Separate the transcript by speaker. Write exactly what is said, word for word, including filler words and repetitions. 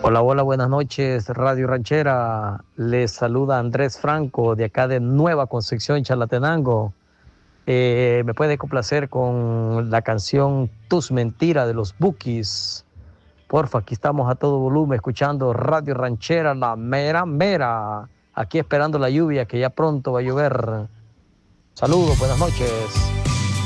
Speaker 1: Hola, hola, buenas noches, Radio Ranchera. Les saluda Andrés Franco de acá de Nueva Concepción, Chalatenango. Eh, me puede complacer con la canción Tus Mentiras de los Bukis. Porfa, aquí estamos a todo volumen escuchando Radio Ranchera, la mera mera. Aquí esperando la lluvia que ya pronto va a llover. Saludos, buenas noches.